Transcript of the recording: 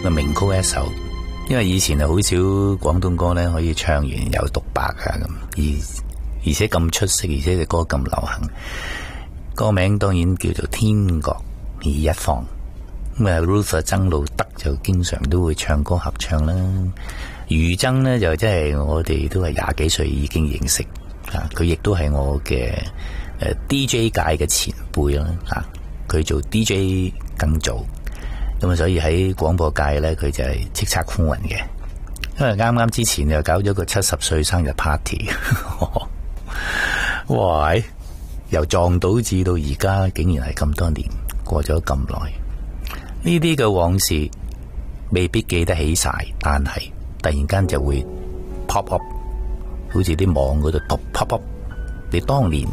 嘅名曲一首。因為以前好少廣東歌咧可以唱完有獨白啊咁，而且咁出色，而且隻歌咁流行。歌名當然叫做《天各二一方》。咁啊 Ruth 曾路德就經常都會唱歌合唱啦。余曾呢，就即係我哋都係廿幾歲已經認識啊，佢亦都係我嘅DJ 界嘅前輩啦啊，佢做 DJ 更早。咁啊，所以喺廣播界咧，佢就係叱咤風雲嘅。因為啱啱之前又搞咗個70歲生日 party， 哇！由撞到至到而家，竟然係咁多年，過咗咁耐。呢啲嘅往事未必記得起晒，但係突然間就會 pop up， 好似啲網嗰度 pop up。你當年